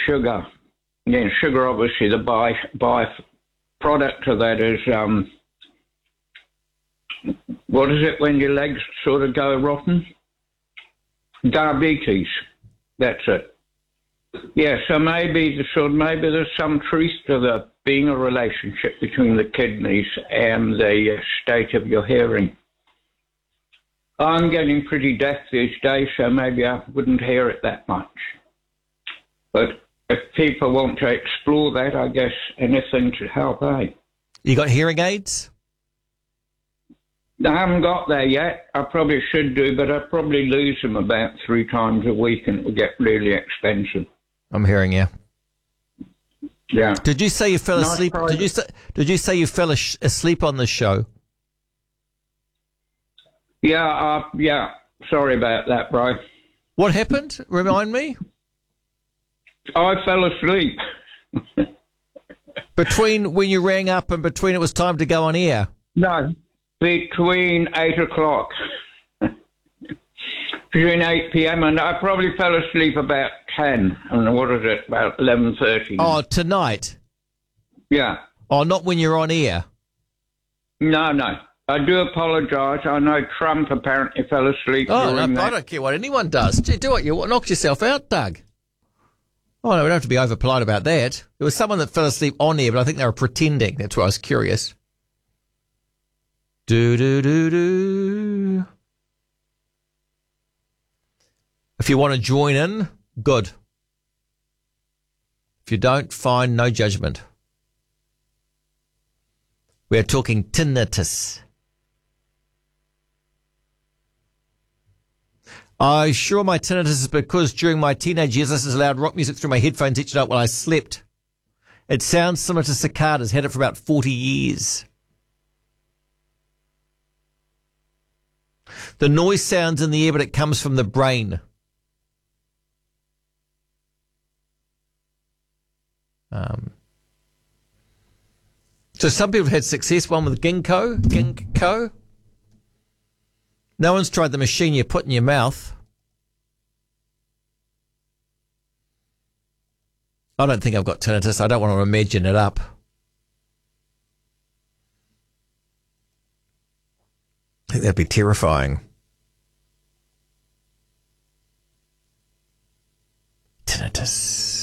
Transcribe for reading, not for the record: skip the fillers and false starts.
sugar. Yeah, sugar, obviously, the by-product of that is, what is it when your legs sort of go rotten? Diabetes. That's it. Yeah, so maybe there's some truth to there being a relationship between the kidneys and the state of your hearing. I'm getting pretty deaf these days, so maybe I wouldn't hear it that much. But if people want to explore that, I guess anything to help, eh? You got hearing aids? I haven't got there yet. I probably should do, but I probably lose them about 3 times a week and it will get really expensive. I'm hearing you. Yeah. Did you say you fell asleep? Did you say you fell asleep on the show? Yeah, Sorry about that, Brian. What happened? Remind me. I fell asleep. Between when you rang up and between it was time to go on air? No, between 8 o'clock. Between 8 p.m. and I probably fell asleep about 10. And what is it, about 11:30? Oh, tonight? Yeah. Oh, not when you're on air? No. I do apologise. I know Trump apparently fell asleep. Oh, no, I don't care what anyone does. Do what you want. Knock yourself out, Doug. Oh, no, we don't have to be over polite about that. There was someone that fell asleep on air, but I think they were pretending. That's why I was curious. Do. If you want to join in, good. If you don't, fine, no judgment. We're talking tinnitus. I'm sure my tinnitus is because during my teenage years, I listened to loud rock music through my headphones each night while I slept. It sounds similar to cicadas. Had it for about 40 years. The noise sounds in the air, but it comes from the brain. So some people have had success, one with ginkgo. No one's tried the machine you put in your mouth. I don't think I've got tinnitus. I don't want to imagine it up. I think that'd be terrifying. Tinnitus.